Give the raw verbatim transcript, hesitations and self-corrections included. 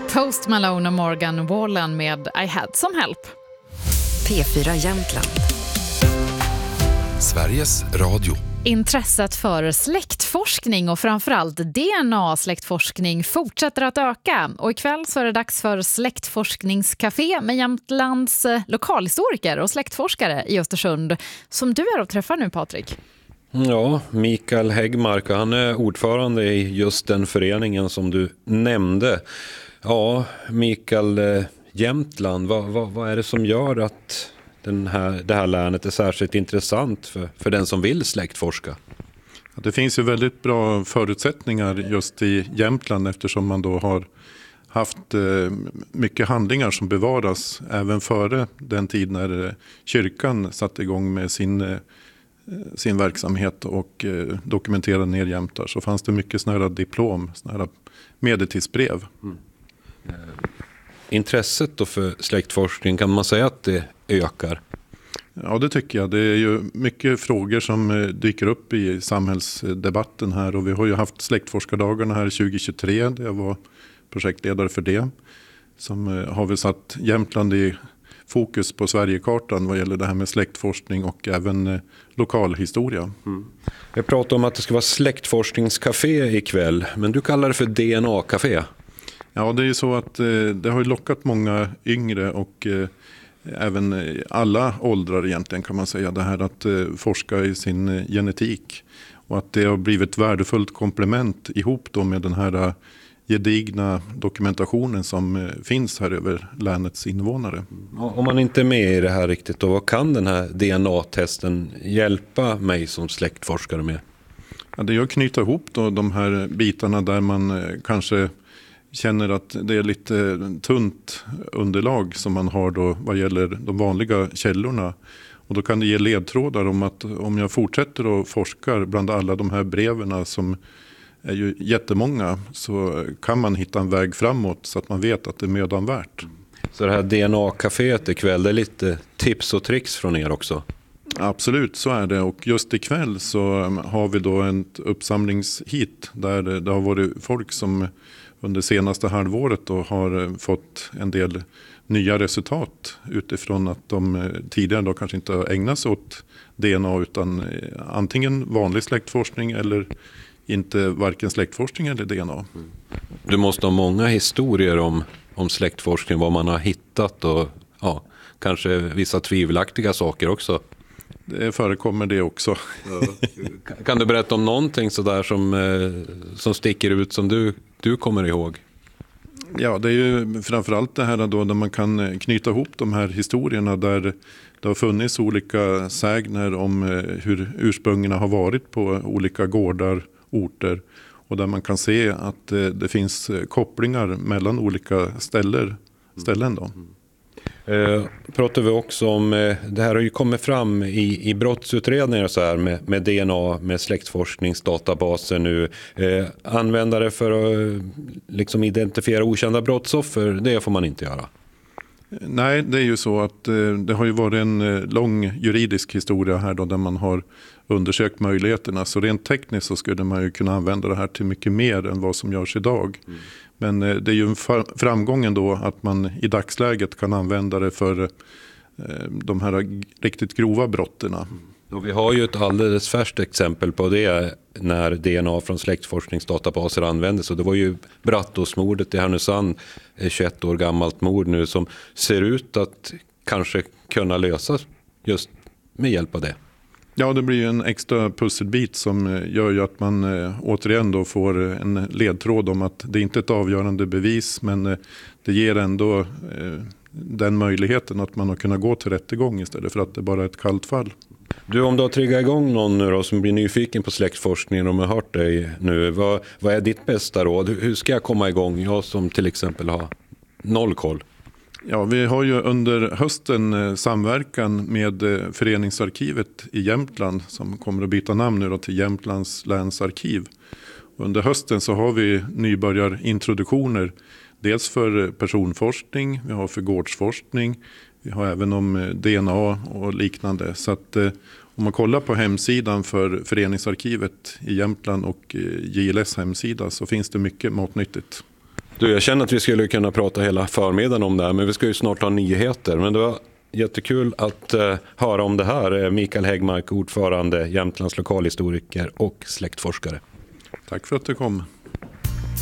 Post Malone och Morgan Wallen med I Had Some Help. P fyra Jämtland. Sveriges Radio. Intresset för släktforskning och framförallt D N A-släktforskning fortsätter att öka. Och ikväll så är det dags för släktforskningscafé med Jämtlands lokalhistoriker och släktforskare i Östersund. Som du är och träffar nu, Patrik. Ja, Mikael Häggmark, han är ordförande i just den föreningen som du nämnde. Ja, Mikael, Jämtland, vad, vad, vad är det som gör att den här, det här länet är särskilt intressant för, för den som vill släktforska? Det finns ju väldigt bra förutsättningar just i Jämtland eftersom man då har haft mycket handlingar som bevaras även före den tid när kyrkan satte igång med sin, sin verksamhet och dokumenterade ner jämtar. Så fanns det mycket såna här diplom, såna här medeltidsbrev. Mm. Intresset då för släktforskning, kan man säga att det ökar? Ja, det tycker jag. Det är ju mycket frågor som dyker upp i samhällsdebatten här. Och vi har ju haft släktforskardagarna här tjugo tjugotre. Där jag var projektledare för det. Som har väl satt Jämtland i fokus på Sverigekartan vad gäller det här med släktforskning och även lokalhistoria. Mm. Jag pratar om att det ska vara släktforskningscafé ikväll. Men du kallar det för D N A-café. Ja, det är ju så att eh, det har lockat många yngre och eh, även alla åldrar egentligen kan man säga. Det här att eh, forska i sin eh, genetik. Och att det har blivit ett värdefullt komplement ihop då med den här eh, gedigna dokumentationen som eh, finns här över länets invånare. Om man inte är med i det här riktigt, då vad kan den här D N A-testen hjälpa mig som släktforskare med? Ja, det är att knyta ihop då de här bitarna där man eh, kanske känner att det är lite tunt underlag som man har då vad gäller de vanliga källorna. Och då kan det ge ledtrådar om att om jag fortsätter och forskar bland alla de här breven som är ju jättemånga, så kan man hitta en väg framåt så att man vet att det är mödan värt. Så det här D N A-caféet ikväll, det är lite tips och tricks från er också? Absolut, så är det. Och just ikväll så har vi då en uppsamlingshit där det har varit folk som under senaste halvåret då har fått en del nya resultat utifrån att de tidigare då kanske inte har ägnat sig åt D N A utan antingen vanlig släktforskning eller inte varken släktforskning eller D N A. Du måste ha många historier om, om släktforskning, vad man har hittat och ja, kanske vissa tvivelaktiga saker också. Det förekommer det också. Ja. Kan du berätta om någonting sådär som, som sticker ut som du, du kommer ihåg? Ja, det är ju framförallt det här då där man kan knyta ihop de här historierna där det har funnits olika sägner om hur ursprungarna har varit på olika gårdar, orter. Och där man kan se att det finns kopplingar mellan olika ställen, ställen då. Eh, pratar vi också om, eh, det här har ju kommit fram i, i brottsutredningar så här med, med D N A, med släktforskningsdatabaser nu. Eh, användare för att eh, liksom identifiera okända brottsoffer, det får man inte göra. Nej, det är ju så att eh, det har ju varit en eh, lång juridisk historia här då där man har undersökt möjligheterna. Så rent tekniskt så skulle man ju kunna använda det här till mycket mer än vad som görs idag. Mm. Men eh, det är ju en fa- framgången då att man i dagsläget kan använda det för eh, de här g- riktigt grova brotten. Mm. Och vi har ju ett alldeles färskt exempel på det när D N A från släktforskningsdatabaser användes. Och det var ju Brattåsmordet i Härnösand, tjugoett år gammalt mord nu, som ser ut att kanske kunna lösas just med hjälp av det. Ja, det blir ju en extra pusselbit som gör ju att man eh, återigen då får en ledtråd om att det inte är ett avgörande bevis, men eh, det ger ändå eh, den möjligheten att man har kunnat gå till rättegång istället för att det bara är ett kallt fall. Du, om du har triggat igång någon nu då, som blir nyfiken på släktforskningen och har hört dig nu, vad, vad är ditt bästa råd? Hur ska jag komma igång? Jag som till exempel har noll koll. Ja, vi har ju under hösten samverkan med Föreningsarkivet i Jämtland som kommer att byta namn nu då till Jämtlands länsarkiv. Under hösten så har vi nybörjarintroduktioner dels för personforskning, vi har för gårdsforskning, vi har även om D N A och liknande. Så att om man kollar på hemsidan för Föreningsarkivet i Jämtland och J L S hemsida så finns det mycket matnyttigt. Du, jag känner att vi skulle kunna prata hela förmiddagen om det här, men vi ska ju snart ha nyheter. Men det var jättekul att uh, höra om det här. Mikael Häggmark, ordförande, Jämtlands lokalhistoriker och släktforskare. Tack för att du kom.